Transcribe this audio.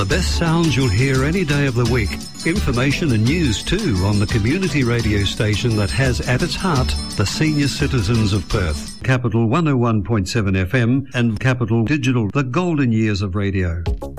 The best sounds you'll hear any day of the week. Information and news too on the community radio station that has at its heart the senior citizens of Perth. Capital 101.7 FM and Capital Digital, the golden years of radio.